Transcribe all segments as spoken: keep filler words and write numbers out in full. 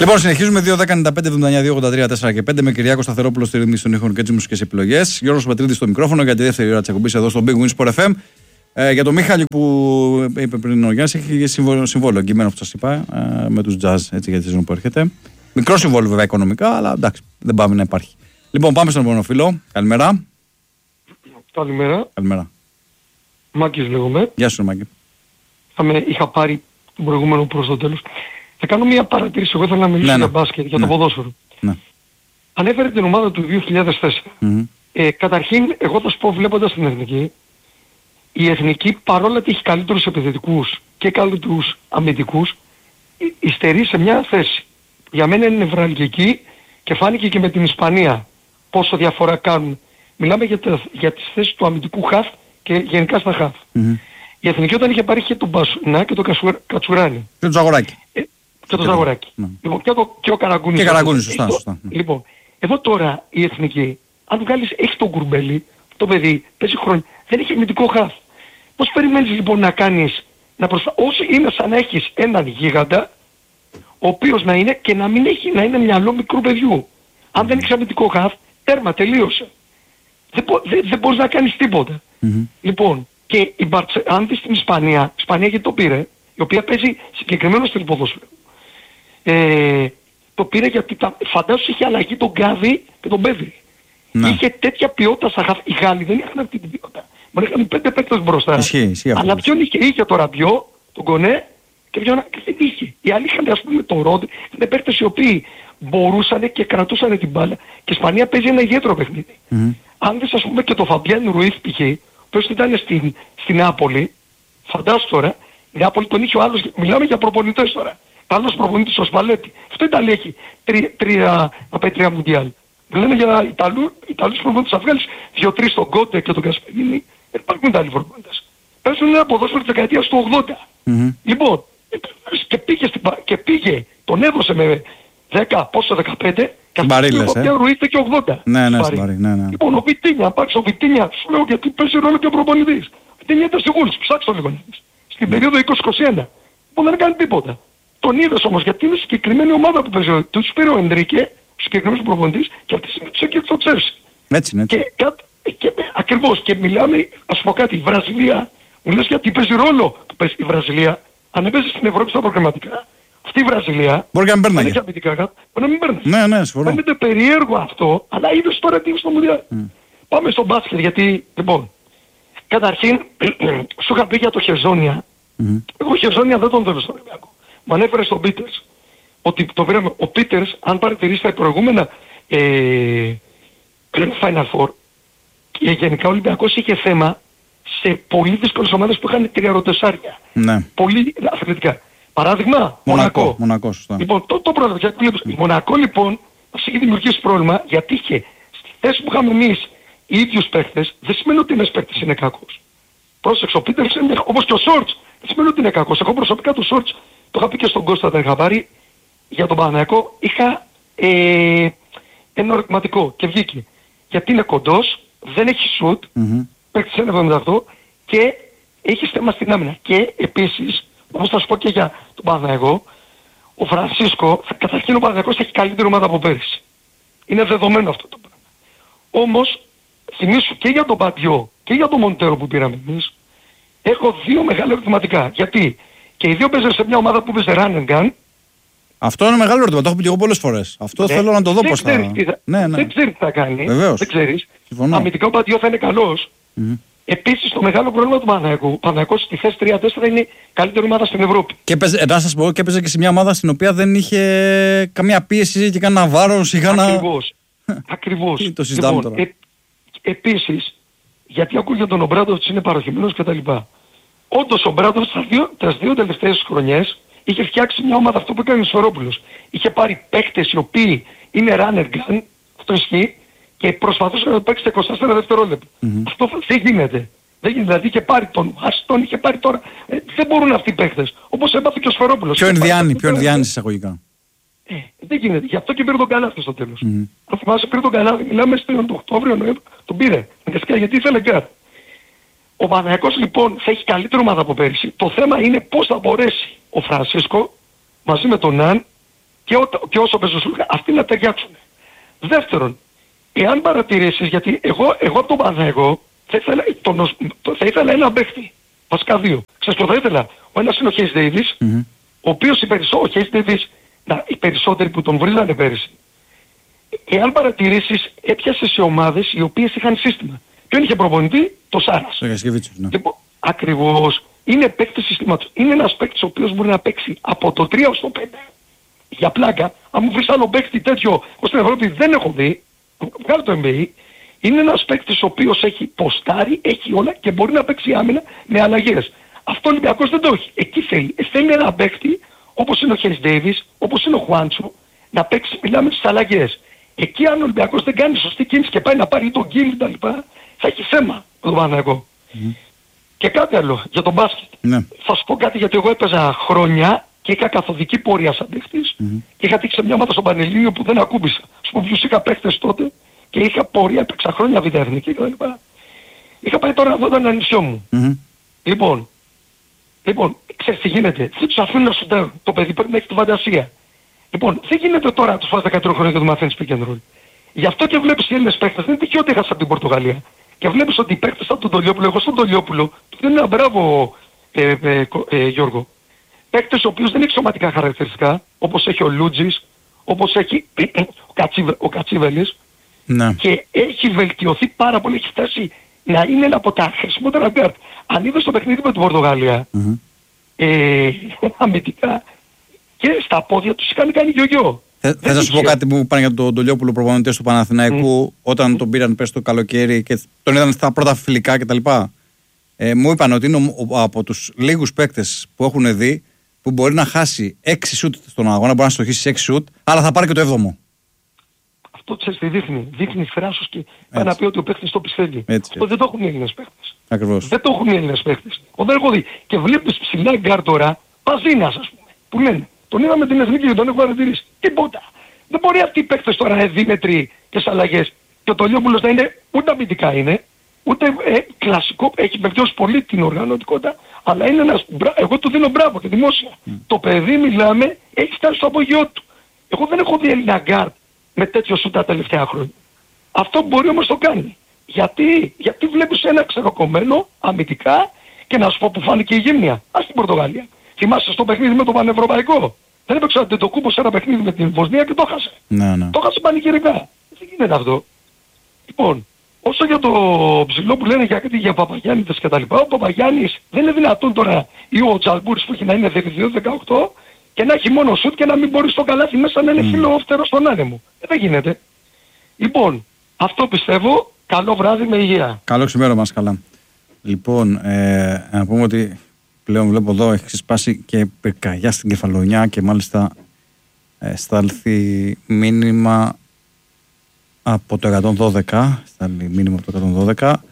Λοιπόν, συνεχίζουμε δύο δέκα ενενήντα πέντε εβδομήντα εννιά δύο ογδόντα τρία τέσσερα και πέντε με Κυριάκο Σταθερόπουλο στη ρύθμιση των ήχων και τις μουσικές επιλογές. Γιώργος Πατρίδης στο μικρόφωνο για τη δεύτερη ώρα της εκπομπής εδώ στο Big Win Sport εφ εμ. Ε, για τον Μίχαλη που είπε πριν ο Γιάννης, έχει συμβόλαιο εγκυμένο που σας είπα ε, με τους Jazz έτσι, για τη σεζόν που έρχεται. Μικρό συμβόλαιο βέβαια οικονομικά, αλλά εντάξει, δεν πάμε να υπάρχει. Λοιπόν, πάμε στον επόμενο φίλο. Καλημέρα. Καλημέρα. Καλημέρα. Μάκης λέγομαι. Γεια σου, Μάκη. Με, είχα πάρει τον προηγούμενο προς το τέλος. Θα κάνω μια παρατήρηση. Εγώ ήθελα να μιλήσω ναι, για ναι. μπάσκετ, για ναι. το ποδόσφαιρο. Ναι. Ανέφερε την ομάδα του δύο χιλιάδες τέσσερα. Mm-hmm. Ε, καταρχήν, εγώ θα σου πω βλέποντας την Εθνική, η Εθνική παρόλα ότι έχει καλύτερους επιθετικούς και καλύτερους αμυντικούς, υστερεί σε μια θέση. Για μένα είναι νευραλγική και φάνηκε και με την Ισπανία πόσο διαφορά κάνουν. Μιλάμε για, τα, για τις θέσεις του αμυντικού χαφ και γενικά στα χαφ. Mm-hmm. Η Εθνική όταν είχε πάρει και τον Μπασουνά και τον Κατσουράνη. Και τον Ζαγοράκη. Ε, και τον Ζαγοράκη. Ναι. Λοιπόν, και, το, και ο Καραγκούνης. Και Καραγκούνης, σωστά. Εδώ, σωστά ναι. Λοιπόν, εδώ τώρα η Εθνική, αν βγάλεις, έχει τον Κουρμπέλι, το παιδί, παίζει χρόνια, δεν έχει αμυντικό χαφ. Πώς περιμένεις λοιπόν να κάνεις, να προσφα... όσο είναι σαν να έχεις έναν γίγαντα, ο οποίος να είναι και να μην έχει να είναι μυαλό μικρού παιδιού. Αν δεν έχεις αμυντικό χαφ, τέρμα, τελείωσε. Δεν, μπο, δεν, δεν μπορείς να κάνεις τίποτα. Mm-hmm. Λοιπόν, και η Μπαρτσε... αν δεις την Ισπανία, η Ισπανία γιατί το πήρε, η οποία παίζει συγκεκριμένο στυλ ποδόσφαιρο. Ε, το πήρε γιατί τα... φαντάσου είχε αλλαγή τον Γκάβι και τον Πέδρη. Ναι. Είχε τέτοια ποιότητα στα χαφ. Οι Γάλλοι δεν είχαν αυτή την ποιότητα. Μπορεί να είχαν πέντε παίκτες μπροστά. Ισχύει, ισχύει. Αλλά ποιον είχε, είχε το Ραμπιό, τον Κονέ και ποιον δεν είχε. Οι άλλοι είχαν ας πούμε τον Ρόντ, είναι παίκτες οι οποίοι μπορούσαν και κρατούσαν την μπάλα. Και η Ισπανία παίζει ένα ιδιαίτερο παιχνίδι. Mm-hmm. Αν δεις ας πούμε και το Φαμπιάν Ρουίθ π.χ. που ήταν στην, στην Νάπολη, φαντάσου τώρα, η Νάπολη τον είχε ο άλλος, μιλάμε για προπονητές τώρα. Ο άλλος προπονητής ο Σπαλέτη. Αυτό ήταν έχει τρία, τρία, να πάει τρία μουντιάλ. Μιλάμε για Ιταλού, Ιταλούς προπονητές. Θα βγάλεις δύο-τρεις τον Κόντε και τον Κασπερίνη, δεν υπάρχουν Ιταλοί προπονητές. Παίζουν ένα ποδόσφαιρο της δεκαετίας του ογδόντα. Mm-hmm. Λοιπόν, και πήγε, στην, και πήγε, τον έδωσε με δέκα, πόσο δεκαπέντε, και Μπαρίλες, ε. Ρουίθε και ογδόντα. Ναι, ναι, Μπαρί, ναι, ναι. Λοιπόν, ο Βιτίνια, αν πάρεις ο Βιτίνια, σου λέω γιατί παίζει ρόλο και ο προπονητής. Ο Βιτίνια ήταν στη Γούλς, ψάξτε το λίγο. Στην περίοδο είκοσι είκοσι ένα. Λοιπόν, δεν έκανε τίποτα. Τον είδες όμως γιατί είναι συγκεκριμένη ομάδα που παίζει. Τους πήρε ο Ενρίκε, ο συγκεκριμένος προπονητής, και αυτή τη στιγμή τους έκανε στο Τσέλσι. Έτσι, ναι. Και, και, και ακριβώς, και μιλάμε, ας πω κάτι, η Βραζιλία, μου λες γιατί παίζει ρόλο που παίζει η Βραζιλία, αν έπαιζε στην Ευρώπη στα προγραμματικά. Αυτή η Βραζιλία μπορεί να μην παίρναγε. Μπορεί να μην παίρναγε. Ναι, ναι, συμφωνώ. Φαίνεται περίεργο αυτό, αλλά είδες τώρα τι είναι στο Μουντιάλ. Mm. Πάμε στο μπάσκετ γιατί, λοιπόν, καταρχήν, σου είχα πει για το Χεζόνια. Mm. Εγώ Χεζόνια δεν τον θέλω στον Ολυμπιακό. Μου ανέφερε στον Πίτερς ότι το πήραμε. Ο Πίτερς, αν παρατηρήσει τα προηγούμενα ε, Final Four, και γενικά ο Ολυμπιακός είχε θέμα σε πολύ δύσκολες ομάδες που είχαν τριαρωτεσάρια. Ναι. Πολύ αθλητικά. Παράδειγμα, Μονακό. Μονακό, σωστά. Λοιπόν, το, το πρόβλημα, γιατί βλέπεις, η Μονακό λοιπόν μας είχε δημιουργήσει πρόβλημα γιατί είχε στη θέση που είχαμε εμείς οι ίδιους παίχτες, δεν σημαίνει ότι ένας παίχτης είναι κακός. Πρόσεξε, ο Πίτερς είναι όπως και ο Σόρτς, δεν σημαίνει ότι είναι κακός. Εγώ προσωπικά του Σόρτς, το είχα πει και στον Κώστα, δεν είχα πάρει, για τον Παναθηναϊκό, είχα ε, ένα ερωτηματικό και βγήκε. Γιατί είναι κοντός, δεν έχει σουτ, mm-hmm. παίχτης ένα εβδομήντα οκτώ και έχει θέμα στην άμυνα. Και επίσης, όπως θα σου πω και για τον Παναθηναϊκό, ο Φρανσίσκο, καταρχήν ο Παναθηναϊκός έχει καλύτερη ομάδα από πέρυσι. Είναι δεδομένο αυτό το πράγμα. Όμως, θυμίσου και για τον Παντιό και για τον Μοντέρο που πήραμε εμείς, έχω δύο μεγάλα ερωτηματικά. Γιατί και οι δύο παίζουν σε μια ομάδα που παίζει run and gun. Αυτό είναι μεγάλο ερώτημα, το έχω πει και εγώ πολλές φορές. Αυτό ναι, θέλω να το δω πώς θα... θα... Ναι, ναι. Δεν ξέρει τι θα κάνει. Βεβαίως. Δεν ξέρεις. Συμφωνώ. Αμυντικά ο Παντιό θα είναι καλός. Mm-hmm. Επίσης το μεγάλο πρόβλημα του Παναθηναϊκού, ο Παναθηναϊκός στη θέση τρία τέσσερα είναι η καλύτερη ομάδα στην Ευρώπη. Και παίζε, να σας πω, και έπαιζε και σε μια ομάδα στην οποία δεν είχε καμία πίεση και κανένα βάρος ή κανένα... Ακριβώς. Ακριβώς. Το συζητάμε λοιπόν, τώρα. Ε, επίσης, γιατί ακούγεται τον Ομπράντοβιτς είναι παροχημένος κτλ. Όντως ο Ομπράντοβιτς τις δύο τελευταίες χρονιές είχε φτιάξει μια ομάδα αυτό που έκανε ο Σφερόπουλος. Είχε πάρει παίκτες οι οποίοι είναι runner gun, αυτό ισχύει, και προσπαθούσε να το παίξει είκοσι τέσσερα δευτερόλεπτα. Mm-hmm. Αυτό δεν γίνεται. Δεν γίνεται. Δηλαδή είχε πάρει τον Άστον, είχε πάρει τώρα. Ε, δεν μπορούν αυτοί οι παίκτες. Όπως έπαθε και ο Σφερόπουλος. Πιο ενδιάνει, πιο ενδιάνει εισαγωγικά. Ε, δεν γίνεται. Γι' αυτό και πήρε τον Κανάδη στο τέλος. Mm-hmm. Αν θυμάσαι πήρε τον Κανάδη, μιλάμε στον Οκτώβριο, Νοέμβριο, τον πήρε. Αναγκαστικά γιατί ήθελε κάτι. Ο Παναθηναϊκός λοιπόν θα έχει καλύτερη ομάδα από πέρυσι. Το θέμα είναι πώς θα μπορέσει ο Φρανσίσκο μαζί με τον Ναν και, ό, και όσο παίζουν αυτοί να ταιριάξουν. Δεύτερον, εάν παρατηρήσεις, γιατί εγώ, εγώ από τον Παναθηναϊκό θα ήθελα, τον, θα ήθελα ένα παίχτη, βασικά δύο. Ξέρεις ποιο θα ήθελα? Ο ένας είναι ο Hayes Davis, mm-hmm. ο οποίος οι, περισσό, ο Hayes Davis, να, οι περισσότεροι που τον βρίζανε πέρυσι, εάν παρατηρήσεις, έπιασε σε ομάδες οι οποίες είχαν σύστημα. Ποιον είχε προπονητή? Το Σάρας. Ναι. Λοιπόν, ακριβώς. Είναι παίκτης συστήματος. Είναι ένας παίκτης ο οποίος μπορεί να παίξει από το τρία ως το πέντε. Για πλάκα, αν μου βρεις άλλο παίκτη τέτοιο, εγώ στην Ευρώπη δεν έχω δει, βγάλω το N B A, είναι ένας παίκτης ο οποίος έχει ποστάρει, έχει όλα και μπορεί να παίξει άμυνα με αλλαγές. Αυτό ο Ολυμπιακός δεν το έχει. Εκεί θέλει. Ε, θέλει ένα παίκτη, όπως είναι ο Hayes Davis, όπως είναι ο Χουάντσο, να παίξει, μιλάμε στις αλλαγές. Εκεί αν ο Ολυμπιακός δεν κάνει σωστή κίνηση και πάει να πάρει τον γκίλ κτλ. Θα έχει θέμα το Παναθηναϊκό. Mm. Και κάτι άλλο για τον μπάσκετ. Ναι. Θα σου πω κάτι, γιατί εγώ έπαιζα χρόνια και είχα καθοδική πορεία σαν παίχτης mm-hmm. και είχα τύξει μια ομάδα στο Πανελλήνιο που δεν ακούμπησα. Σου πω ποιους είχα παίχτες τότε και είχα πορεία, έπαιξα χρόνια β' εθνική κτλ. Είχα πάει τώρα να δω τον ανισιό μου. Mm-hmm. Λοιπόν, λοιπόν, ξέρεις τι γίνεται? Δεν τους αφήνουν να σουτάρουν. Το παιδί πρέπει να έχει τη φαντασία. Λοιπόν, δεν γίνεται τώρα να τους φας δεκατρία χρόνια και του μαθαίνεις pick and roll. Γι' αυτό και βλέπεις οι Έλληνες παίχτες, δεν είναι τυχαίο ότι έχασαν από την Πορτογαλία. Και βλέπεις ότι οι παίκτες από τον Τολιόπουλο, εγώ στον Τολιόπουλο, του δίνω ένα μπράβο ε, ε, ε, Γιώργο. Παίκτες ο οποίος δεν έχει σωματικά χαρακτηριστικά, όπως έχει ο Λούτζης, όπως έχει ε, ε, ο, Κατσίβε, ο Κατσίβελης, ναι. Και έχει βελτιωθεί πάρα πολύ, έχει φτάσει να είναι ένα από τα χρησιμότερα γκάρτ. Αν είδες το παιχνίδι με την Πορτογαλία, mm-hmm. ε, αμυντικά και στα πόδια τους είχαν κάνει γιο-γιο. Θες να σου πω κάτι που μου πάνε για τον Τολιόπουλο, προπονητή του Παναθηναϊκού, mm. όταν mm. τον πήραν πες το καλοκαίρι και τον είδαν στα πρώτα φιλικά κτλ. Ε, μου είπαν ότι είναι ο, ο, από τους λίγους παίκτες που έχουν δει που μπορεί να χάσει έξι σουτ στον αγώνα, μπορεί να στοχίσει έξι σουτ, αλλά θα πάρει και το έβδομο. Αυτό ξέρεις τι δείχνει? Δείχνει θράσος και πάει να πει ότι ο παίκτης το πιστεύει. Έτσι, αυτό έτσι. Δεν το έχουν οι Έλληνες παίκτες. Ακριβώς. Δεν το έχουν οι Έλληνες παίκτες. Δεν έχω δει. Και βλέπεις ψηλά γκάρ τώρα, Παζίνας ας πούμε, που λένε. Τον είδαμε την εθνική και τον έχω παρατηρήσει. Τίποτα. Δεν μπορεί αυτοί οι παίκτες τώρα να είναι δίμετροι και σε αλλαγές. Και ο Τολιόπουλος να είναι ούτε αμυντικά είναι, ούτε ε, κλασικό, έχει βελτιώσει πολύ την οργανωτικότητα, αλλά είναι ένας, εγώ του δίνω μπράβο και δημόσια. Mm. Το παιδί μιλάμε, έχει φτάσει στο απογειό του. Εγώ δεν έχω δει Έλληνα γκάρτ με τέτοιο σου τα τελευταία χρόνια. Αυτό μπορεί όμως το κάνει. Γιατί, γιατί βλέπεις ένα ξεροκομμένο αμυντικά και να σου πω που φάνηκε η γύμνια. Ας την Πορτογαλία. Θυμάσαι στο παιχνίδι με το Πανευρωπαϊκό? Δεν έπαιξε Αντετοκούμπο σε ένα παιχνίδι με την Βοσνία και το χάσε. Ναι, ναι. Το χάσε πανηγυρικά. Δεν γίνεται αυτό. Λοιπόν, όσο για το ψηλό που λένε για κάτι για Παπαγιάννητες και τα λοιπά, ο Παπαγιάννης δεν είναι δυνατόν τώρα ή ο Τζαλμπούρης που έχει να είναι δεκαδύο δεκαοκτώ και να έχει μόνο σουτ και να μην μπορεί στο καλάθι μέσα να είναι mm. φιλόφτερο στον άνεμο. Ε, δεν γίνεται. Λοιπόν, αυτό πιστεύω. Καλό βράδυ με υγεία. Καλό ξημέρωμα μας, καλά. Λοιπόν, ε, να πούμε ότι πλέον βλέπω εδώ έχει ξεσπάσει και πυρκαγιά στην Κεφαλονιά και μάλιστα ε, στάλθη μήνυμα από το εκατόν δώδεκα, στάλθη μήνυμα από το εκατόν δώδεκα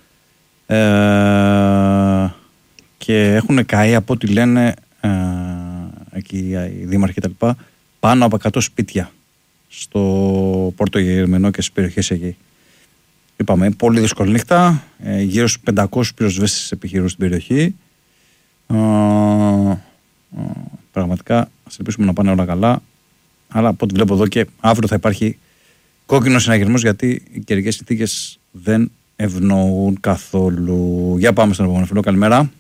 ε, και έχουν καεί από ό,τι λένε ε, εκεί οι δήμαρχοι και τα λοιπά πάνω από εκατό σπίτια στο Πόρτο Γερμενό και στις περιοχές εκεί. Είπαμε, πολύ δύσκολη νύχτα, ε, γύρω στους πεντακόσιους πυροσβέστες επιχειρούν στην περιοχή. Uh, uh, πραγματικά ας ελπίσουμε να πάνε όλα καλά, αλλά από ό,τι βλέπω εδώ και αύριο θα υπάρχει κόκκινος συναγερμός, γιατί οι καιρικές συνθήκες δεν ευνοούν καθόλου. Για πάμε στον επόμενο φίλο. Καλημέρα.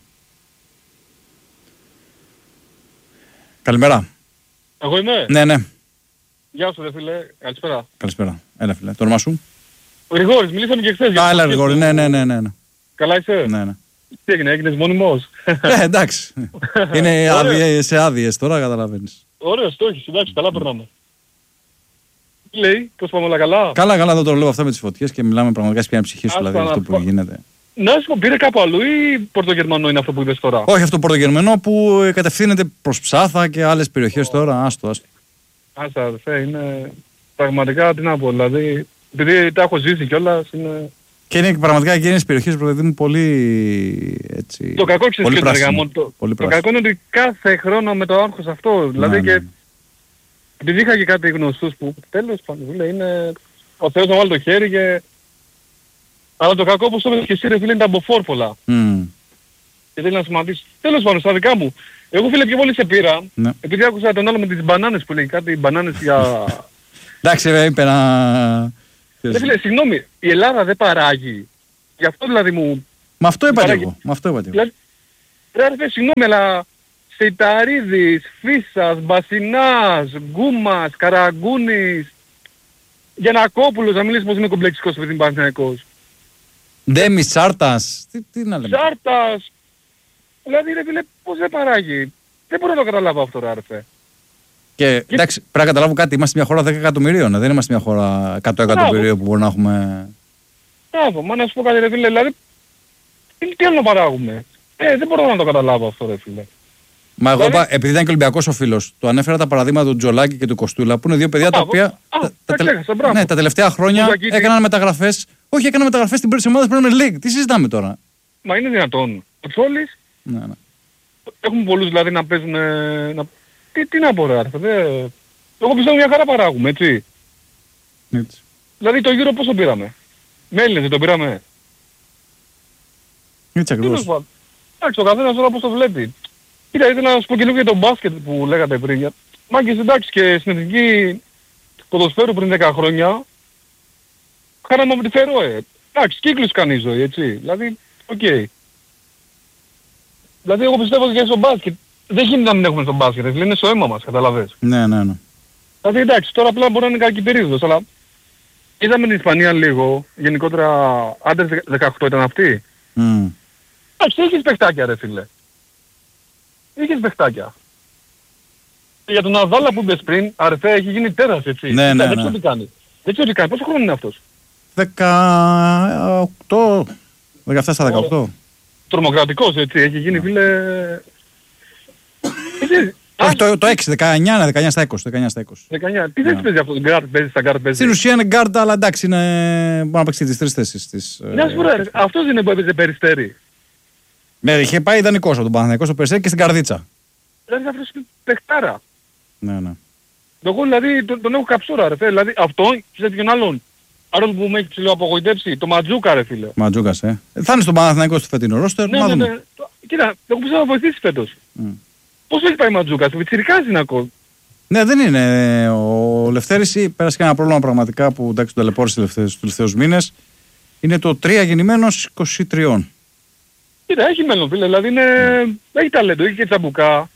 Καλημέρα. Εγώ είμαι. Ναι, ναι. Γεια σου ρε φίλε, καλησπέρα. Καλησπέρα, έλα φίλε, το όνομα σου? Ο Γρηγόρης, μιλήσαμε και χθες. Α, έλα Γρηγόρη, ναι, ναι, ναι, ναι. Καλά είσαι? Ναι, ναι. Τι έγινε, έγινες μόνιμος? Ε, εντάξει. Είναι άδειες, σε άδειες τώρα, καταλαβαίνεις. Ωραίος, το έχεις, εντάξει, καλά περνάμε. Τι λέει, πώς πάμε όλα καλά? Καλά, καλά, εδώ το λέω αυτά με τις φωτιές και μιλάμε πραγματικά σπιά ψυχή σου, δηλαδή αυτό που γίνεται. Να σου πω, πήρε κάπου αλλού ή Πορτογερμανό είναι αυτό που είπες τώρα? Όχι, αυτό Πορτογερμανό που κατευθύνεται προς Ψάθα και άλλες περιοχές oh. τώρα, άστο, άστο. Άστα, αδερφέ, είναι πραγματικά, τι να πω, δηλαδή, επειδή τα έχω ζήσει κιόλας, είναι... Και είναι πραγματικά εκείνες οι περιοχές, παιδί μου, πολύ έτσι... Το κακό ξέρεις ποιο είναι, το, το κακό είναι ότι κάθε χρόνο με το άγχος αυτό, δηλαδή ναι, και... Ναι. Επειδή είχα και κάτι γνωστούς που τέλος πάντων είναι... Ο Θεός να βάλει το χέρι και... Αλλά το κακό όπως το είπες και εσύ ρε φίλε είναι τα μποφόρ πολλά. Mm. Και θέλει να σημαντήσει. Τέλος πάντων, στα δικά μου. Εγώ φίλε πιο πολύ σε πήρα, ναι. επειδή άκουσα τον άλλο με τις μπανάνες που λέει κάτι, μπανάνες για... Εντάξει, είπε να... Ρε φίλε, συγγνώμη, η Ελλάδα δεν παράγει. Γι' αυτό δηλαδή μου... Μα αυτό είπα και εγώ. Μα αυτό είπα και εγώ. Ρε ρε, συγγνώμη, αλλά Σεϊταρίδης, Φίσας, Μπασινάς, Γκούμας, Καραγκούνης, Γιαννακόπουλος, να μιλήσεις πως είναι κομπλεξικός επειδή είναι Παναθηναϊκός. Ντέμις, Σάρτας, τι, τι να λέμε. Σάρτας, δηλαδή ρε φίλε, πώς δεν παράγει. Δεν μπορώ να το καταλάβω αυτό ρε αρφέ. Και εντάξει, πρέπει να καταλάβω κάτι, είμαστε μια χώρα δέκα εκατομμυρίων, δεν είμαστε μια χώρα εκατό εκατομμυρίων που μπορεί να έχουμε... Μπράβο, μα να σου πω κάτι ρε φίλε, δηλαδή, τι άλλο να παράγουμε. Ε, δεν μπορώ να το καταλάβω αυτό ρε φίλε. Μα εγώ, δηλαδή... επειδή ήταν και Ολυμπιακός ο φίλος, του ανέφερα τα παραδείγματα του Τζολάκη και του Κοστούλα, που είναι δύο παιδιά τα οποία α, τα, τα, τα, τα, ναι, τα τελευταία χρόνια έκαναν μεταγραφές. Όχι, έκαναν μεταγραφές στην πρώτη ομάδα της Premier League. Τι συζητάμε τώρα. Μα είναι δυνατόν. Ο Τσόλης, ναι, ναι. Έχουμε πολλούς δηλαδή να παίζουν... Να... Τι, τι να πω ρε άρθρα, δε... Εγώ πιστεύω μια χαρά παράγουμε, έτσι. έτσι. Δηλαδή το γύρο πόσο πήραμε. Με Έλληνες δεν το πήραμε. Έτσι ακριβώς. Εντάξει, ο καθένας τώρα πώς το βλέπει. Κοίτα, ήθελα να σου πω και λίγο για τον μπάσκετ που λέγατε πριν. Μάγκες, εντάξει, και στην εθνική ποδοσφαίρου πριν δέκα χρόνια κάναμε από τη Φερόε. Εντάξει, κύκλους κάνει η ζωή, έτσι. Δηλαδή, οκ. Okay. Δηλαδή, εγώ πιστεύω ότι και στο μπάσκετ δεν γίνεται να μην έχουμε στο μπάσκετ, δηλαδή είναι στο αίμα μας, καταλαβες. Ναι, ναι, ναι. Δηλαδή, εντάξει, τώρα απλά μπορεί να είναι κακή περίοδος, αλλά είδαμε την Ισπανία λίγο, γενικότερα άντρες δεκαοκτώ ήταν αυτοί. Mm. Εντάξει, είχες παιχτάκια ρε φίλε. Είχες παιχτάκια. Και για τον Ναδάλα που είπες πριν, αρφέ, έχει γίνει τέρας, έτσι. Ναι, ναι, δεν ναι. ξέρω τι κάνει. Δεν ξέρω τι κάνει. Πόσο χρόνο είναι αυτός. δεκαοκτώ, δεκαεπτά στα δεκαοκτώ. Τρομοκρατικός, έτσι. Έχει γίνει, φίλε... Όχι, το, το έξι, δεκαεννιά, δεκαεννιά στα είκοσι. δεκαεννιά στα είκοσι. δεκαεννιά. Τι δεν παίζει αυτό, γκάρτ παίζει, στα γκάρτ παίζει. Στην ουσία είναι γκάρτ, αλλά εντάξει, είναι... μπορεί να παίξει τις τρεις θέσεις της. Να σου πω, αυτός είναι που έπαιζε Περιστέρι. Ναι, είχε πάει ιδανικός από τον Παναθηναϊκό στο Περιστέρι και στην Καρδίτσα. Δηλαδή αυτός είναι παιχτάρα. Ναι, ναι. Εγώ δηλαδή τον, τον έχω καψούρα ρε φίλε. Δηλαδή αυτόν και ποιον άλλον. Άρα που με έχει ψηλό απογοητεύσει. Το Ματζούκα ρε φίλε. Ματζούκας, ε. Θα είναι στον Παναθηναϊκό στο φετινό ρόστερ. Ναι, ναι, ναι. Κοίτα, εγώ πιστεύω να βοηθήσει φέτος. Mm. Πώς έχει πάει ο Ματζούκας, πιτσιρικάς είναι ακόμα. Ναι, δεν είναι. Ο Λευτέρης πέρασε και ένα πρόβλημα πραγματικά που εντάξει τον ταλαιπώρησε τους τελευταίους μήνες. Είναι το τρία γεννημένος είκοσι τρία. Κοίτα, έχει μέλλον φίλε, δηλαδή είναι... Mm. έχει ταλέντο, έχει και τσαμπουκά.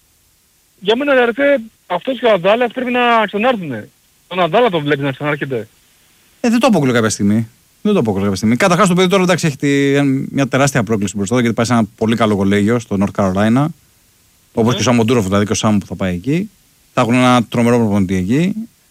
Για μένα ρε αυτός και ο Αδάλας πρέπει να ξανάρθουνε. Τον Αδάλα τον βλέπεις να ξανάρχεται. Ε, δεν το αποκλείω κάποια στιγμή. Δεν το αποκλείω κάποια στιγμή. Καταρχάς το παιδί τώρα εντάξει έχει τη, μια τεράστια πρόκληση μπροστά του γιατί πάει σε ένα πολύ καλό κολέγιο στο North Carolina. Mm. Όπως και ο Σαμοντούροφ δηλαδή και ο Σάμου που θα πάει εκεί. Θα έχουν ένα τρομερό προπονητή εκεί.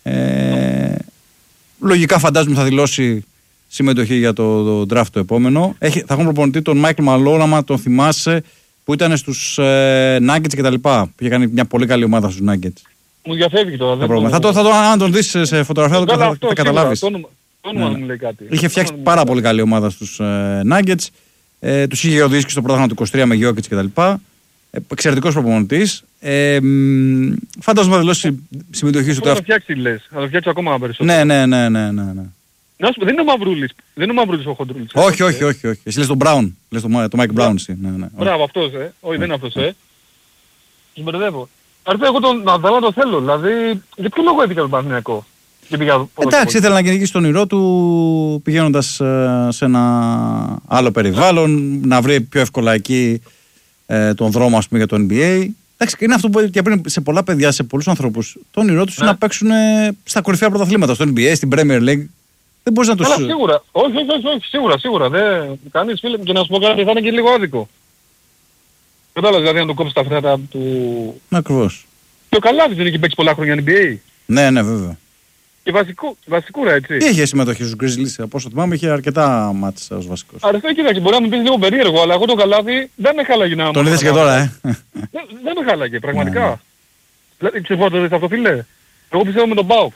Ε, mm. Λογικά φαντάζομαι θα δηλώσει συμμετοχή για το, το draft το επόμενο. Έχει, θα έχουν προπονητή τον Μάικλ Μαλόν, άμα τον θυμάσαι, που ήταν στους ε, Nuggets και τα λοιπά. Που είχε κάνει μια πολύ καλή ομάδα στους Nuggets. Μου διαφεύγει τώρα. Δεν το... Θα το, θα το, αν τον δεις σε φωτογραφία θα, θα, θα καταλάβεις. Το όνομα, το όνομα ναι. μου λέει κάτι. Είχε φτιάξει πάρα πολύ καλή ομάδα στους ε, Nuggets. Ε, τους είχε οδηγήσει και στο πρόγραμμα του είκοσι τρία με Jokic και τα λοιπά. Ε, εξαιρετικός προπονητής. Ε, φαντάζομαι θα δηλώσει συμμετοχή στο draft. Θα το φτιάξει λες. Θα το φτιάξει ακόμα περισσότερο. Ναι, ναι, ναι, ναι, ναι, ναι. Να σου πω, δεν είναι ο Μαυρούλης. Δεν είναι ο Μαυρούλης ο Χοντρούλης. Όχι, όχι, όχι, όχι. Εσύ λες τον Brown. Λες τον το Mike Brown. Ναι, ναι. Μπράβο, αυτός, ε. Όχι, δεν είναι αυτός, ε. Τους μπερδεύω. Αρθέ, εγώ τον Ναδάλα το θέλω. Δηλαδή, για ποιο λόγο έφυγε τον Παναθηναϊκό. Εντάξει, ήθελε να κυνηγήσει τον όνειρό του πηγαίνοντας ε, σε ένα άλλο περιβάλλον, να βρει πιο εύκολα εκεί ε, τον δρόμο ας πούμε για το N B A. Εντάξει, είναι αυτό που είπα και πριν σε πολλά παιδιά, σε πολλούς ανθρώπους. Το όνειρό τους ναι. είναι να παίξουν ε, στα κορυφαία πρωταθλήματα, στο N B A, στην Premier League. Δεν μπορείς να τους... Αλλά σίγουρα, όχι, όχι, όχι, όχι, σίγουρα, σίγουρα. Δεν κάνεις φίλε και να σου πω κάτι, θα είναι και λίγο άδικο. Κατάλαβες δηλαδή να το κόψεις τα φρέτα του... Ακριβώς. Και ο Καλάβης δεν έχει παίξει πολλά χρόνια N B A. Ναι, ναι, βέβαια. Και βασικό, βασικούρα έτσι. Τι είχε συμμετοχή στους Grizzlies, από όσο θυμάμαι είχε αρκετά μάτς ως βασικός. Αρθέ, κοίταξε, μπορεί να μου πεις λίγο περίεργο, αλλά εγώ το Καλάβη δεν με χάλαγε να... Τον είδες και τώρα, ε. Δεν, δεν με χάλαγε, πραγματικά. Δηλαδή, ξέρω το δεις αυτό φίλε. Εγώ πιστεύω με τον ΠΑΟΚ.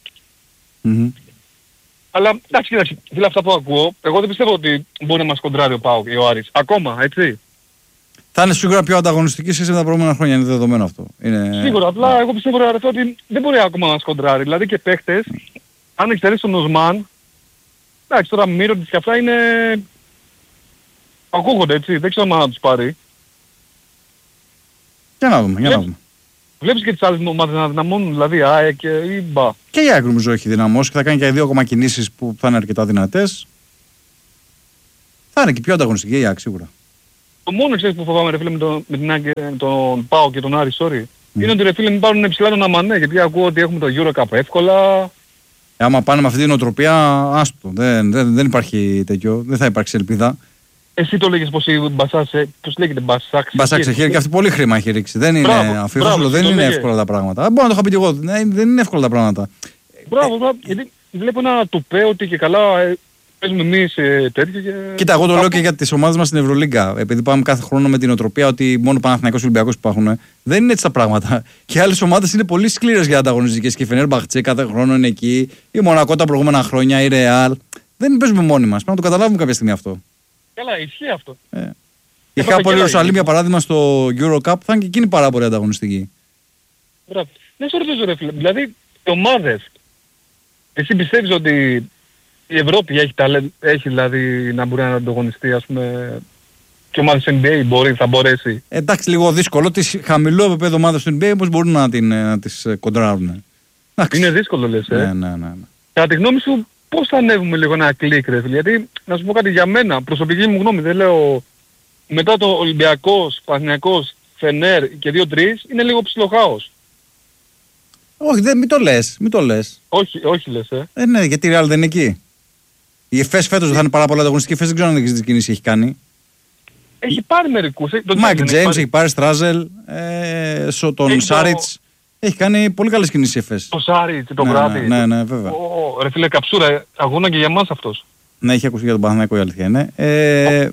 Mm-hmm. Αλλά εντάξει, κοίταξε, φίλε αυτά που ακούω, εγώ δεν πιστεύω ότι μπορεί να μας κοντράρει ο ΠΑΟΚ ή ο Άρης. Ακόμα, έτσι. Θα είναι σίγουρα πιο ανταγωνιστική σχέση με τα προηγούμενα χρόνια, είναι δεδομένο αυτό. Είναι... Σίγουρα, απλά εγώ πιστεύω ρε, ότι δεν μπορεί ακόμα να μας κοντράρει. Δηλαδή και παίχτες, αν εξαιρέσεις τον Οσμάν, εντάξει τώρα Μύρωτης και αυτά είναι... ακούγονται έτσι, δεν ξέρω αν να τους πάρει. Για να δούμε, για να δούμε. Βλέπεις και τις άλλες ομάδες να δυναμώνουν, δηλαδή ΑΕΚ και ή μπα. Και η ΑΕΚ νομίζω έχει δυναμώσει και θα κάνει και δύο ακόμα κινήσεις που θα είναι αρκετά δυνατές. Θα είναι και πιο ανταγωνιστική η ΑΕΚ σίγουρα. Το μόνο ξέρεις που φοβάμαι ρε φίλε με, το, με την ΑΕΚ, τον ΠΑΟ και τον Άρη, sorry, mm. είναι ότι ρε φίλε μην πάρουν ψηλά τον Αμανέ, γιατί ακούω ότι έχουμε το Euro Cup εύκολα. Ε, άμα πάνε με αυτή την νοοτροπία, άστο, δεν, δεν, δεν υπάρχει τέτοιο, δεν θα υπάρξει ελπίδα. Εσύ το λέγες πως η Μπασάξε, πώς λέγεται Μπασάξε. Μπασάξε χέρι και αυτή πολύ χρήμα έχει ρίξει. Δεν είναι αφιβάσουλο, δεν είναι εύκολα τα πράγματα. Μπορώ να το είχα πει και εγώ, δεν είναι εύκολα τα πράγματα. Μπράβο, μπράβο, γιατί βλέπω ένα τουπέ ότι και καλά παίζουμε εμείς τέτοιο και... Κοίτα, εγώ το λέω και για τις ομάδες μας στην Ευρωλίγκα. Επειδή πάμε κάθε χρόνο με την οτροπία ότι μόνο Παναθηναϊκός Ολυμπιακός υπάρχουν. Δεν είναι έτσι τα πράγματα. Και άλλες ομάδες είναι πολύ σκληρές για ανταγωνιστικές. Και η Φενέρμπαχτσε κάθε χρόνο είναι εκεί. Η Μονακό τα προηγούμενα χρόνια, η Ρεάλ. Δεν παίζουμε μόνοι μας. Πρέπει να το καταλάβουμε κάποια στιγμή αυτό. Καλά, ισχύει αυτό. Ε. Η Χάπολη Ιερουσαλήμ για παράδειγμα στο Euro Cup θα είναι και εκείνη πάρα πολύ ανταγωνιστική. Μπράβο. Ναι, σε ρωτήσω ρε φίλε. Δηλαδή, οι ομάδες, εσύ πιστεύεις ότι η Ευρώπη έχει, ταλέ... έχει δηλαδή να μπορεί να ανταγωνιστεί, ας πούμε, και ομάδες N B A μπορεί, θα μπορέσει. Εντάξει, λίγο δύσκολο. Τις χαμηλό επίπεδο ομάδες του N B A πώς μπορούν να, την, να τις κοντράρουν. Είναι δύσκολο λες, ε. Ναι, ναι, ναι, ναι. Κατά τη γνώμη σου, πώς θα ανέβουμε λίγο ένα κλικ ρε φίλε. Γιατί, να σου πω κάτι για μένα, προσωπική μου γνώμη, δεν λέω, μετά το Ολυμπιακός, Παναθηναϊκός, Φενέρ και δύο τρεις, είναι λίγο ψιλοχάος. Όχι, δεν, μην το λες, μην το λες. Όχι, όχι λες, ε. Ε, ναι, γιατί η Real δεν είναι εκεί. Η ΕΦΕΣ φέτος δεν θα είναι πάρα πολύ ανταγωνιστική. Η ΕΦΕΣ δεν ξέρω αν τι κινήσεις έχει κάνει. Έχει πάρει μερικούς. Μάικ Τζέιμς έχει πάρει Στράζελ, ε, τον Σάριτς. Έχει κάνει πολύ καλές κινήσεις η ΕΦΕΣ. Το Σάριτς, τον ναι, Μπράτη. Ναι, ναι, βέβαια. Ω, ρε φίλε καψούρα, αγώνα και για εμάς αυτός. Ναι, έχει ακούσει για τον Παναθηναϊκό η αλήθεια είναι. Ε,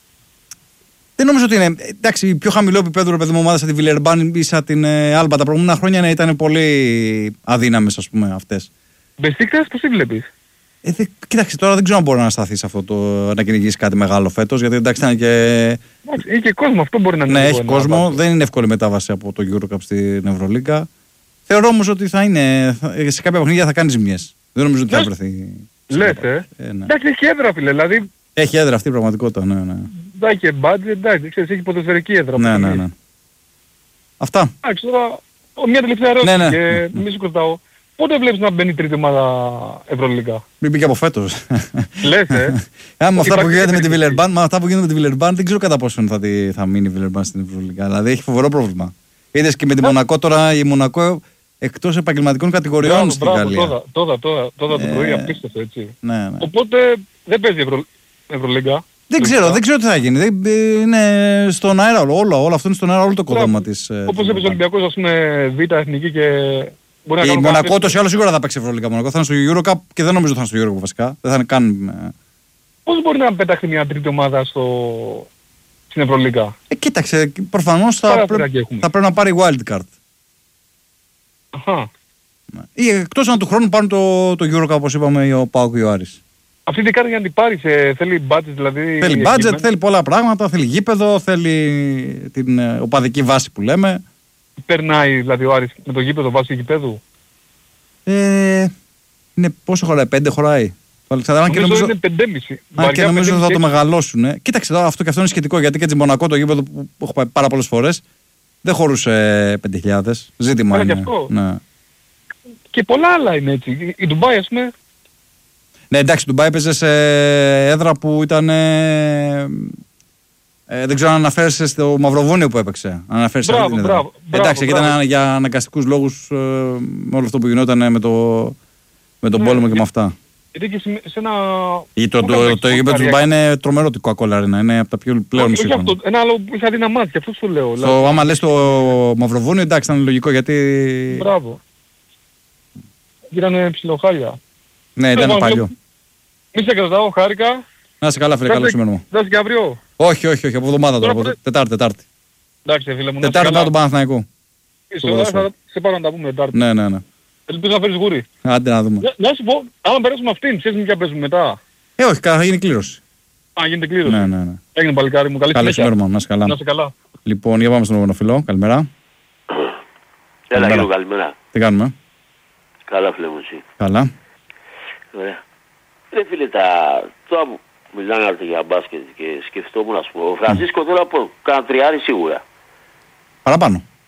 δεν νομίζω ότι είναι. Εντάξει, πιο χαμηλό επίπεδο ρε παιδί μου ομάδα σαν τη Βιλερμπάν ή σαν την Άλμπα τα προηγούμενα χρόνια ναι, ήταν πολύ αδύναμες ας πούμε αυτές. Μπεστίκτας πώς τη βλέπεις? Ε, δε, κοίταξε, τώρα δεν ξέρω αν μπορεί να σταθεί σε αυτό το να κυνηγήσει κάτι μεγάλο φέτος. Γιατί εντάξει ήταν και. Εντάξει, έχει και κόσμο, αυτό μπορεί να είναι. Ναι, έχει κόσμο. Βάζει. Δεν είναι εύκολη μετάβαση από το Euro Cup στην Ευρωλίγκα. Θεωρώ όμως ότι θα είναι. Θα, σε κάποια παιχνίδια θα κάνει ζημιές. Δεν νομίζω ότι θα βρεθεί. Λες, ε. ε ναι. Εντάξει, έχει έδρα, φίλε. Δηλαδή. Έχει έδρα αυτή η πραγματικότητα, ναι, ναι. Εντάξει, και budget, εντάξει, ξέρεις, έχει ποδοσφαιρική έδρα. Ναι, ναι, ναι. Αυτά. Εντάξει, τώρα. Μια τελευταία ερώτηση ναι, ναι. και μη σου κρατάω. Πότε βλέπεις να μπαίνει η τρίτη ομάδα Ευρωλίγκα? Μην πήγε από φέτος. Λες, ε. Αν με αυτά που γίνεται με τη Βιλερμπάν, με αυτά που γίνεται με τη Βιλερμπάν, δεν ξέρω κατά πόσο θα, θα μείνει η Βιλερμπάν στην Ευρωλίγκα. Δηλαδή έχει φοβερό πρόβλημα. Είδες και με τη Μονακό τώρα, η Μονακό εκτός επαγγελματικών κατηγοριών στην Γαλλία. Τώρα, τώρα, τώρα, τώρα το πρωί απίστευτο έτσι. Ναι, ναι. Οπότε δεν παίζει Ευρω... Ευρωλίγκα. Δεν ξέρω, δεν ξέρω τι θα γίνει. Δεν, είναι στον αέρα όλο, όλο αυτό είναι στον αέρα όλο το κόδωμα της. Όπως έπαιζε ο Ολυμπιακός, ας πούμε, Β' εθνική και... Μπορεί η Μονακό τόσο ή άλλως σίγουρα θα παίξει Ευρωλίγκα. Μονακό θα είναι στο Euro Cup και δεν νομίζω θα είναι στο Euro Cup βασικά. Δεν θα είναι καν. Πώς μπορεί να πετάχει μια τρίτη ομάδα στο... στην Ευρωλίγκα? Ε, κοίταξε, προφανώς θα, πρέ... θα πρέπει να πάρει wild card. Αχα. Ή εκτός αν του χρόνου πάρουν το, το Euro Cup όπως είπαμε ο ΠΑΟΚ και ο Άρης. Αυτή την κάρτα για να την πάρεις, ε, θέλει budget δηλαδή... Θέλει budget, θέλει πολλά πράγματα, θέλει γήπεδο, θέλει την ε, οπαδική βάση που λέμε. Περνάει δηλαδή ο Άρης με το γήπεδο βάση γηπέδου? Ε, είναι πόσο χωράει, πέντε χωράει. Νομίζω, και νομίζω είναι πεντέμισι. Αν και νομίζω ότι θα το μεγαλώσουν. Ε. Κοίταξε τώρα, αυτό και αυτό είναι σχετικό γιατί και έτσι Μονακό το γήπεδο που έχω πάει πάρα πολλές φορές δεν χωρούσε πέντε χιλιάδες. Ζήτημα Άρα είναι. Και, αυτό. Ναι. Και πολλά άλλα είναι έτσι. Η Ντουμπάι ας πούμε. Ναι, εντάξει, η Ντουμπάι έπαιζε σε έδρα που ήταν. Ε, ε, δεν ξέρω αν αναφέρεσαι στο Μαυροβούνιο που έπαιξε. Αν αναφέρεσαι μπράβο, αυτή την μπράβο, μπράβο, εντάξει, μπράβο. ήταν για αναγκαστικούς λόγους ε, με όλο αυτό που γινόταν με, το, με τον ναι, πόλεμο και με αυτά. Γιατί και σε ένα... Ή το, το, το, το γήπεδο του Ντουμπάι είναι τρομερό το Coca-Cola Arena, είναι από τα πιο πλέον σύγχρονα. Όχι αυτό, ένα άλλο που είχα δει να μάθει, αυτό σου λέω. Στο, δηλαδή. Άμα λες το Μαυροβούνιο, εντάξει, ήταν λογικό γιατί... Μπράβο. Ήταν ψιλοχάλια. Ναι, ήταν παλιό. Μη σε κρατάω, χάρηκα. Να σε καλά φίλε, καλό σήμερα μου. Θα είσαι και αύριο. Όχι, όχι, όχι, από εβδομάδα τώρα, από Τετάρτη, Τετάρτη. Εντάξει φίλε μου, Τετάρτη μετά τον Παναθηναϊκό. Θα σε πάρω να τα πούμε Τετάρτη. Ναι, ναι, ναι. Ελπίζω να φέρεις γούρι. Άντε να δούμε. Να, να σου πω, άμα περάσουμε αυτήν, ξέρεις με ποια παίζουμε μετά? Ε, όχι, θα γίνει κλήρωση. Α, γίνεται κλήρωση. Ναι, ναι, ναι. Έγινε παλικάρι μου, καλή συνέχεια. Καλή να είσαι καλά. Να είσαι καλά. Λοιπόν, για πάμε στον Ογονοφιλό, καλημέρα. Έλα Γιώργο, καλημέρα. Τι κάνουμε? Καλά φίλε μου εσύ. Καλά. Ωραία. Ρε φίλε, τα... τώρα που μιλάνε για μπάσκετ και σκεφτόμουν να σου πω, ο Φρανσίσκο τώρα από κάνα τριάρι σίγουρα. Παραπάνω.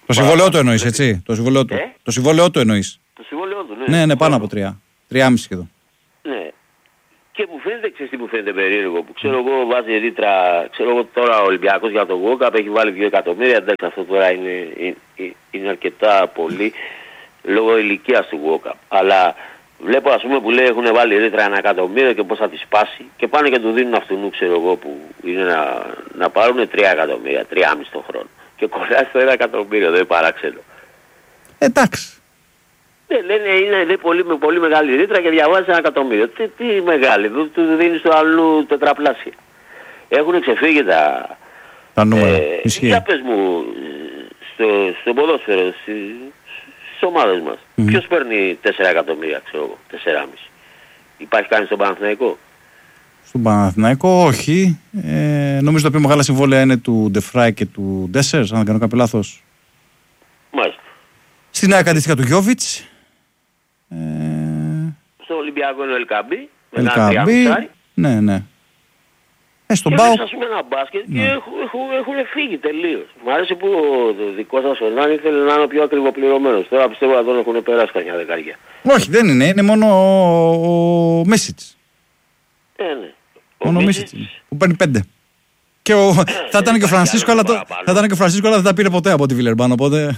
Το συμβόλαιό του εννοείς, έτσι. Το συμβόλαιό του. Ε? Το συμβόλαιό του εννοείς. Το συμβόλαιό του, ναι. Ναι, ναι, πάνω από τρία. Τριάμιση σχεδόν. Ναι. Και μου φαίνεται, ξέρεις τι μου φαίνεται περίεργο, που ξέρω εγώ βάζει ρήτρα, ξέρω εγώ τώρα ο Ολυμπιακός για τον Γουόκαπ έχει βάλει δύο εκατομμύρια, εντάξει αυτό τώρα είναι, είναι, είναι αρκετά πολύ λόγω ηλικίας του Γουόκαπ. Αλλά βλέπω ας πούμε που λέει έχουν βάλει ρήτρα ένα εκατομμύριο και πώς θα τη σπάσει και πάνε και του δίνουν αυτού ξέρω εγώ που είναι να, να πάρουν τρία εκατομμύρια, τριάμιση το χρόνο. Και κολλάει στο ένα εκατομμύριο, δεν είναι παράξενο. Εντάξει. Ναι, λένε είναι, είναι πολύ, με πολύ μεγάλη ρήτρα και διαβάζει ένα εκατομμύριο. Τι, τι μεγάλη, του, του δίνει στο αλλού τετραπλάσια. Έχουν ξεφύγει τα, τα νούμερα. Ε, για πες μου, στο, στο ποδόσφαιρο, στις, στις ομάδες μας, mm-hmm. ποιος παίρνει τέσσερα εκατομμύρια, ξέρω εγώ, τέσσερα κόμμα πέντε. Υπάρχει κανείς στον Παναθηναϊκό? Στον Παναθηναϊκό όχι. Ε, νομίζω τα πιο μεγάλα συμβόλαια είναι του Ντεφράι και του Ντέσσερ, αν δεν κάνω κάποιο λάθος. Μάλιστα. Στην ΑΕΚ αντίστοιχα του Γιόβιτς. Ε... Στο Ολυμπιακό είναι ο Ελκαμπή. Ελκαμπή. Ναι, ναι. Ε, στον Πάο. Και ας πούμε ένα μπάσκετ ναι. Και έχουν, έχουν, έχουν φύγει τελείως. Μ' άρεσε που ο δικός σας ο Νάν ήθελε να είναι ο πιο ακριβοπληρωμένος. Τώρα πιστεύω να τον έχουν περάσει καμιά δεκαετία. Όχι, δεν είναι. Είναι μόνο ο, ο Μίσιτς. Ε, ναι. Μόνο ο Μίσιτς που παίρνει πέντε. Και ο... ε, θα ήταν και ο Φρανσίσκο, αλλά το... θα ήταν και ο Φρανσίσκο, αλλά δεν τα πήρε ποτέ από τη Βιλερμπάν, οπότε...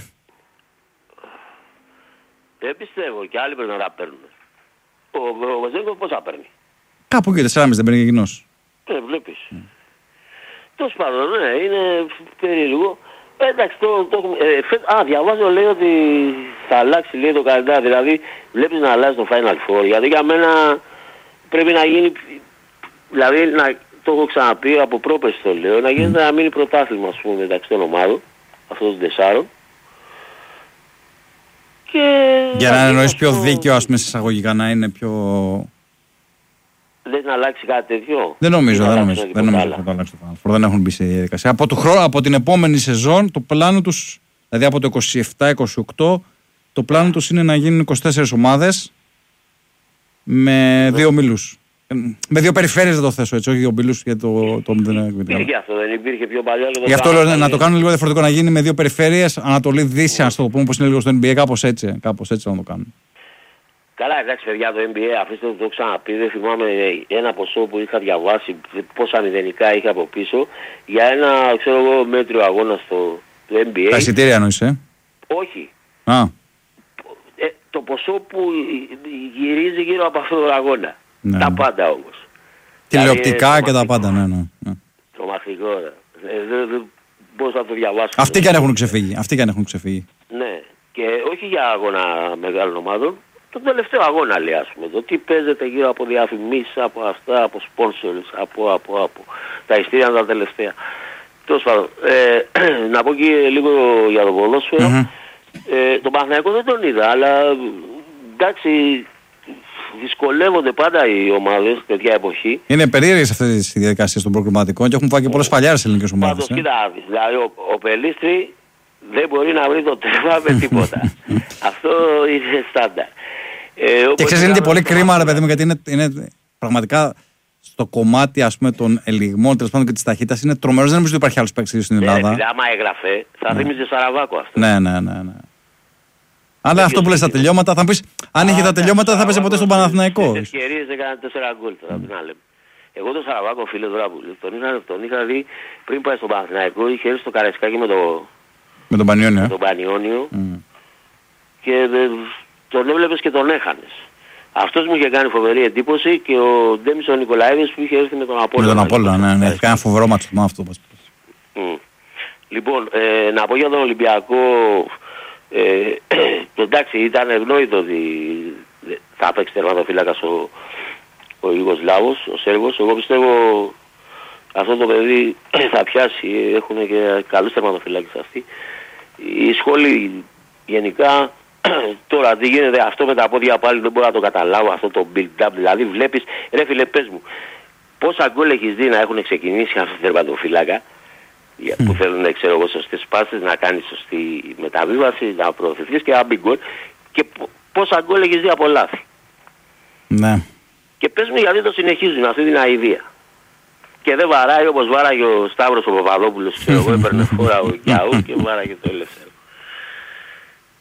Δεν πιστεύω και άλλοι πρέπει να τα παίρνουν. Ο, ο Βαζέγκο πόσα παίρνει? Κάπου εκεί τέσσερα κόμμα πέντε δεν παίρνει και εκείνος. Ε, βλέπεις. Mm. Τέλος πάντων, ναι, είναι περίεργο. Ε, εντάξει, το, το έχουμε... Ε, φε... Α, διαβάζω λέει ότι θα αλλάξει λέει το καλεντάρι. Δηλαδή βλέπεις να αλλάζει το Final Four. Γιατί για μένα πρέπει να γίνει... Δηλαδή να... το έχω ξαναπεί από πρόπερση το λέω. Να γίνεται mm. να μείνει πρωτάθλημα ας πούμε μεταξύ των ομάδων. Αυτών των τεσσάρων. Και... Για να εννοείς πιο δίκαιο ας πούμε εισαγωγικά να είναι πιο... Δεν να αλλάξει κάτι τέτοιο. Δεν νομίζω, δεν νομίζω. Δεν νομίζω ότι θα το αλλάξει το Final Four. Δεν έχουν μπει σε διαδικασία. Από, το χρόνο, από την επόμενη σεζόν το πλάνο τους, δηλαδή από το είκοσι επτά είκοσι οκτώ, το πλάνο τους είναι να γίνουν είκοσι τέσσερις ομάδες με δύο ομίλους. Με δύο περιφέρειες δεν το θέσω έτσι, όχι δύο ομίλους για το... το υπήρχε αυτό, δεν υπήρχε πιο παλιά. Γι' αυτό λέω να το κάνουν λίγο διαφορετικό, να γίνει με δύο περιφέρειες, Ανατολή-Δύση, ας το πούμε, όπως είναι λίγο στο N B A, κάπως έτσι, κάπως έτσι να το κάνουν. Καλά, εντάξει παιδιά, το N B A, αφήστε το το ξαναπεί, δεν θυμάμαι ένα ποσό που είχα διαβάσει, πόσα μηδενικά είχε από πίσω, για ένα, ξέρω εγώ, μέτριο αγώνα στο N B A. Τα εισιτήρια εννοείς, ε? Όχι. Α. Ε, το ποσό που γυρίζει γύρω από αυτόν τον αγώνα. Ναι. Τα πάντα όμως. Τηλεοπτικά δηλαδή, και τα πάντα, ναι, ναι. ναι. Τρομακτικό, ρε. Ε, δε, δε, πώς θα το διαβάσουμε. Αυτοί κι αν έχουν ξεφύγει, αυτοί κι αν έχουν ξεφύγει. Ναι, και όχι για αγώνα μεγάλων ομάδων, τον τελευταίο αγώνα λέει ας πούμε, το τι παίζεται γύρω από διαφημίσεις, από αυτά, από sponsors, από, από, από. Τα ειστήρια τα τελευταία. Τέλος πάντων, ε, να πω και λίγο για το ποδόσφαιρο. Mm-hmm. Ε, τον Παναθηναϊκό δεν τον είδα, αλλά εντάξει, δυσκολεύονται πάντα οι ομάδες τέτοια εποχή. Είναι περίεργες αυτές οι διαδικασίες των προκριματικών και έχουν φάει και πολλές παλιάρες ελληνικές ομάδες. Πάντως, ε. κοίτα, δηλαδή ο, ο Πελίστρη δεν μπορεί να βρει το τέρμα με τίποτα. Αυτό είναι στάνταρ. Ε, και ξέρεις είναι και πολύ κρίμα ρε παιδί μου, γιατί είναι, είναι πραγματικά στο κομμάτι ας πούμε των ελιγμών τέλος πάντων και της ταχύτητας είναι τρομερός, δεν νομίζω ότι υπάρχει άλλος παίκτης στην Ελλάδα. Ναι, άμα έγραφε θα ναι. θύμιζε Σαραβάκο αυτό. Ναι, ναι, ναι, ναι. Αλλά αυτό που λες τα τελειώματα, θα πεις, αν είχε τα τελειώματα δεν θα παίζει ποτέ στον Παναθηναϊκό. Στις ευκαιρίες έκανα τέσσερα γκολ τώρα, τι να λέμε. Εγώ τον Σαραβάκο, φίλε τώρα που τον είχα, τον είχα δει πριν πάει στον Παναθηναϊκό, είχε έρθει στο Καραϊσκάκι με, το, με τον Πανιόνιο. Με τον Πανιόνιο mm. και δε, τον έβλεπες και τον έχανες. Αυτός μου είχε κάνει φοβερή εντύπωση και ο Ντέμις ο Νικολαίδης που είχε έρθει με τον Απόλλωνα. Με τον Απόλλωνα, ναι, ναι, κάνει φοβερό μάτσο με αυτό. Mm. Λοιπόν, ε, να πω για τον Ολυμπιακό. Ε, εντάξει, ήταν ευνόητο ότι θα παίξει τερματοφύλακας ο, ο Ιουγκοσλάβος, ο Σέρβος. Εγώ πιστεύω αυτό το παιδί θα πιάσει, έχουν και καλούς τερματοφύλακες αυτοί. Οι σχόλοι γενικά, τώρα τι γίνεται αυτό με τα πόδια πάλι δεν μπορώ να το καταλάβω, αυτό το build-up, δηλαδή βλέπεις, ρε φίλε πες μου, πόσα γκολ έχεις δει να έχουν ξεκινήσει αυτό το τερματοφύλακα, που θέλουν ξέρω εγώ σωστές πάσες, να κάνεις σωστή μεταβίβαση, να προωθηθείς και να μπει γκολ και πόσα γκολ έχεις δει από λάθη. Ναι. Και πες μου γιατί το συνεχίζουν αυτή την αηδία. Και δεν βαράει όπως βάραγε ο Σταύρος ο Παπαδόπουλος, ξέρω εγώ, έπαιρνε φορά ο Γιαού και βάραγε το ελεύθερο.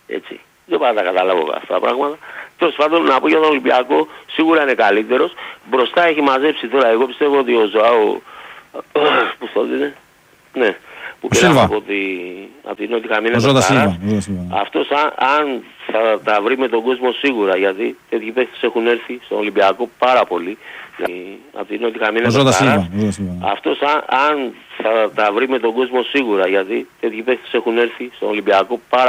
Έτσι. Δεν πάω να τα καταλάβω αυτά τα πράγματα. Τέλος πάντων, να πω για τον Ολυμπιακό, σίγουρα είναι καλύτερος. Μπροστά έχει μαζέψει τώρα, εγώ πιστεύω ότι ο Ζωάου, που το δίνει, ναι, που πήραμε από, τη, από την Νότια Καμίνα. Αυτός αν, αν θα τα βρει με τον κόσμο σίγουρα, γιατί τέτοιοι παίχτες έχουν έρθει στον Ολυμπιακό πάρα πολύ. Από την Νότια Καμίνα. Αυτός αν, αν θα τα βρει με τον κόσμο σίγουρα, γιατί τέτοιοι παίχτες έχουν έρθει στον Ολυμπιακό πάρα